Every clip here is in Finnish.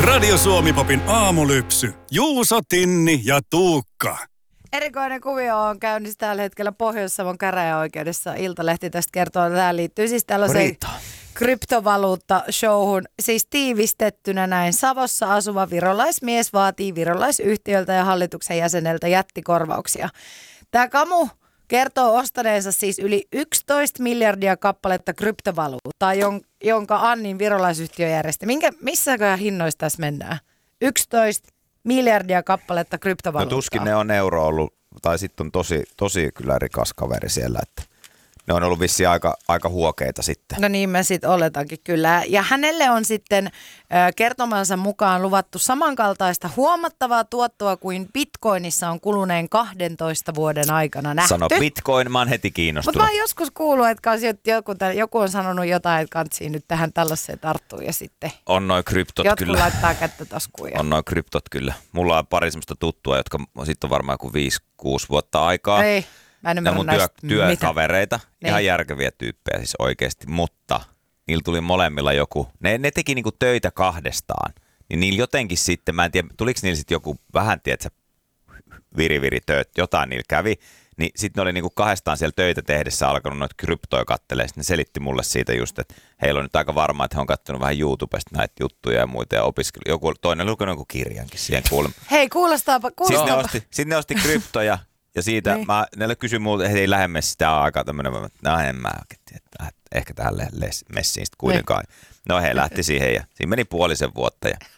Radio Suomi-popin aamulypsy. Juuso, Tinni ja Tuukka. Erikoinen kuvio on käynnissä tällä hetkellä Pohjois-Savon käräjäoikeudessa. Iltalehti tästä kertoo, että tämä liittyy siis tällaiseen kryptovaluutta-showhun. Siis tiivistettynä näin. Savossa asuva virolaismies vaatii virolaisyhtiöltä ja hallituksen jäseneltä jättikorvauksia. Tämä Kamu kertoo ostaneensa siis yli 11 miljardia kappaletta kryptovaluuttaa, jonka Annin virolaisyhtiö järjesti. Missäkään hinnoissa tässä mennään? 11 miljardia kappaletta kryptovaluuttaa. No tuskin ne on euro ollut, tai sitten on tosi kyllä rikas kaveri siellä, että ne on ollut vissiin aika huokeita sitten. No niin, mä sitten oletankin kyllä. Ja hänelle on sitten kertomansa mukaan luvattu samankaltaista huomattavaa tuottoa kuin Bitcoinissa on kuluneen 12 vuoden aikana nähty. Sano Bitcoin, mä oon heti kiinnostunut. Mutta mä oon joskus kuullut, että joku on sanonut jotain, että kantsii nyt tähän tällaiseen tarttuu ja sitten on noin kryptot jotkut kyllä. laittaa kättä taskuun. On noin kryptot kyllä. Mulla on pari semmoista tuttua, jotka sitten on varmaan joku 5-6 vuotta aikaa. Ei. Mä en ymmärrä mun työkavereita, niin. ihan järkeviä tyyppejä siis oikeasti, mutta niillä tuli molemmilla joku, ne teki niinku töitä kahdestaan, niin niillä jotenkin sitten, mä en tiedä, tuliko niillä sitten joku vähän, tiedätkö, viri tööt, jotain niillä kävi, niin sitten ne oli niinku kahdestaan siellä töitä tehdessä alkanut noita kryptoja kattelemaan, sitten ne selitti mulle siitä just, että heillä on nyt aika varmaa, että he on katsonut vähän YouTubesta näitä juttuja ja muita ja opiskellut, joku toinen lukenut joku kirjankin siihen kuulemma. Hei, kuulostaapa. Sitten ne osti kryptoja. Ja siitä niin. Ne kysyi multa, että ei lähde sitä aikaa tämmöinen, että en mä oikein tiedä, ehkä tähän messiin sitten kuitenkaan. No he lähti siihen ja siinä meni puolisen vuotta ja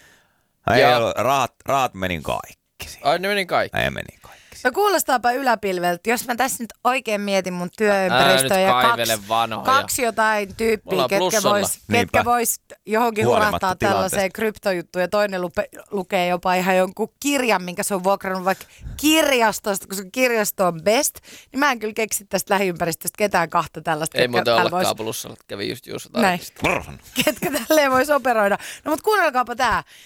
rahat meni kaikki. Ai ne meni kaikki? Ne meni kaikki. No kuulostaapa yläpilveltä. Jos mä tässä nyt oikein mietin mun työympäristöä ja kaksi jotain tyyppiä, ketkä vois johonkin hurahtaa tällaiseen kryptojuttuun ja toinen lukee jopa ihan jonkun kirjan, minkä se on vuokrannut vaikka kirjastosta, kun se kirjasto on best, niin mä en kyllä keksi tästä lähiympäristöstä ketään kahta tällaista. Ei muuten ollakaan plussalla, kävi just Juuso tarkistaa. Ketkä tälleen vois operoida. No mutta kuunnelkaapa tää.